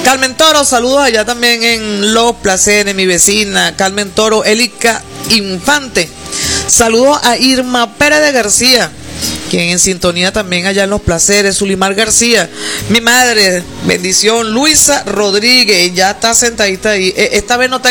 Carmen Toro, saludos allá también en Los Placeres, mi vecina Carmen Toro, Elica Infante. Saludos a Irma Pérez de García, quien en sintonía también allá en Los Placeres. Zulimar García, mi madre, bendición. Luisa Rodríguez, ya está sentadita ahí. Esta vez no está